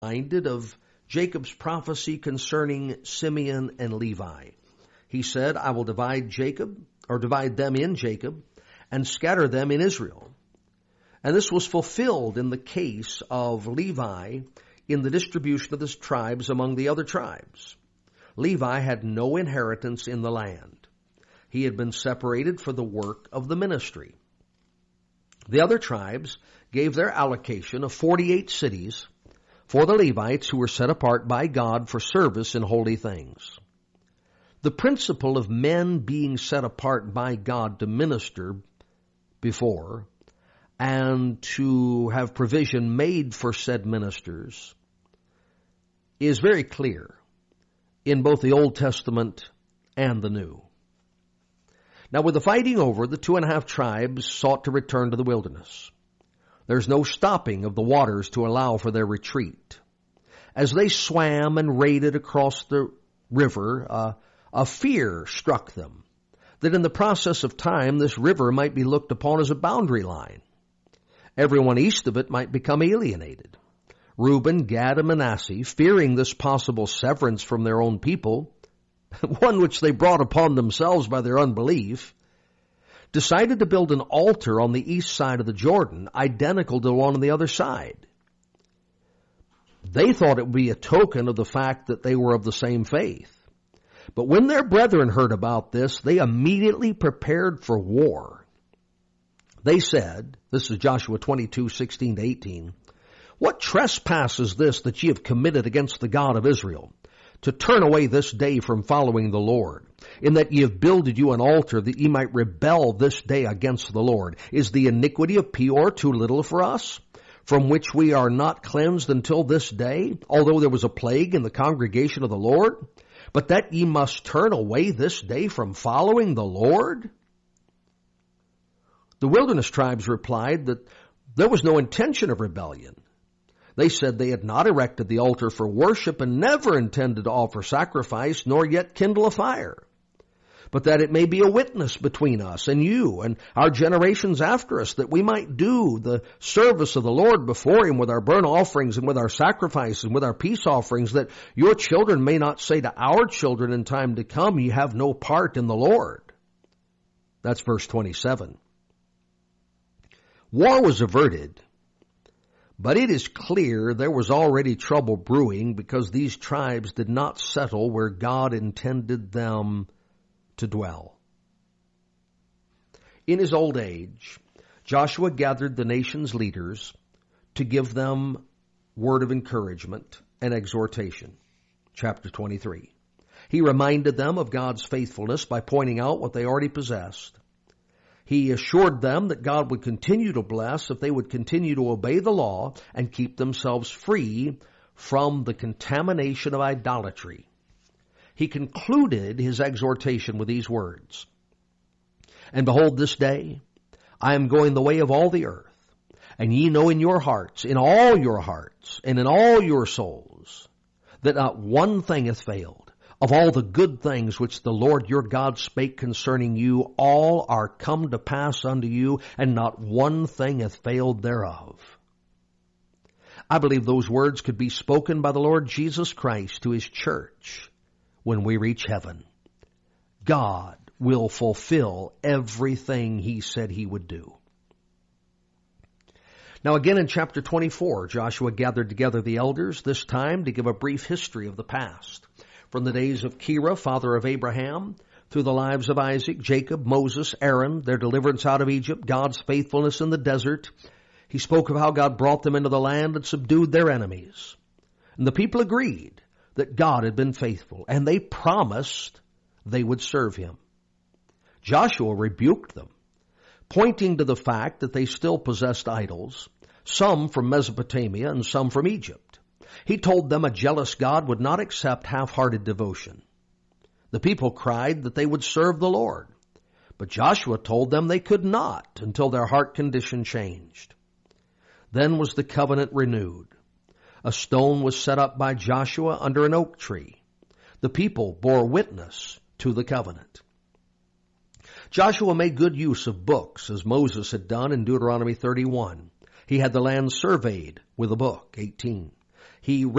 reminded of Jacob's prophecy concerning Simeon and Levi. He said, I will divide them in Jacob and scatter them in Israel. And this was fulfilled in the case of Levi in the distribution of his tribes among the other tribes. Levi had no inheritance in the land. He had been separated for the work of the ministry. The other tribes gave their allocation of 48 cities for the Levites who were set apart by God for service in holy things. The principle of men being set apart by God to minister before and to have provision made for said ministers is very clear in both the Old Testament and the New. Now, with the fighting over, the 2.5 tribes sought to return to the wilderness. There's no stopping of the waters to allow for their retreat. As they swam and waded across the river, a fear struck them that in the process of time this river might be looked upon as a boundary line. Everyone east of it might become alienated. Reuben, Gad, and Manasseh, fearing this possible severance from their own people, one which they brought upon themselves by their unbelief, decided to build an altar on the east side of the Jordan, identical to the one on the other side. They thought it would be a token of the fact that they were of the same faith. But when their brethren heard about this, they immediately prepared for war. They said, this is Joshua 22:16-18, What trespass is this that ye have committed against the God of Israel, to turn away this day from following the Lord, in that ye have builded you an altar that ye might rebel this day against the Lord? Is the iniquity of Peor too little for us, from which we are not cleansed until this day, although there was a plague in the congregation of the Lord? But that ye must turn away this day from following the Lord? The wilderness tribes replied that there was no intention of rebellion. They said they had not erected the altar for worship and never intended to offer sacrifice, nor yet kindle a fire, but that it may be a witness between us and you and our generations after us, that we might do the service of the Lord before Him with our burnt offerings and with our sacrifices and with our peace offerings, that your children may not say to our children in time to come, ye have no part in the Lord. That's verse 27. War was averted, but it is clear there was already trouble brewing because these tribes did not settle where God intended them to dwell. In his old age, Joshua gathered the nation's leaders to give them word of encouragement and exhortation. Chapter 23. He reminded them of God's faithfulness by pointing out what they already possessed. He assured them that God would continue to bless if they would continue to obey the law and keep themselves free from the contamination of idolatry. He concluded his exhortation with these words, And behold, this day I am going the way of all the earth, and ye know in your hearts, in all your hearts, and in all your souls, that not one thing hath failed. Of all the good things which the Lord your God spake concerning you, all are come to pass unto you, and not one thing hath failed thereof. I believe those words could be spoken by the Lord Jesus Christ to His church when we reach heaven. God will fulfill everything He said He would do. Now again in chapter 24, Joshua gathered together the elders, this time to give a brief history of the past. From the days of Kira, father of Abraham, through the lives of Isaac, Jacob, Moses, Aaron, their deliverance out of Egypt, God's faithfulness in the desert. He spoke of how God brought them into the land and subdued their enemies. And the people agreed that God had been faithful, and they promised they would serve Him. Joshua rebuked them, pointing to the fact that they still possessed idols, some from Mesopotamia and some from Egypt. He told them a jealous God would not accept half-hearted devotion. The people cried that they would serve the Lord, but Joshua told them they could not until their heart condition changed. Then was the covenant renewed. A stone was set up by Joshua under an oak tree. The people bore witness to the covenant. Joshua made good use of books, as Moses had done in Deuteronomy 31. He had the land surveyed with a book, 18. He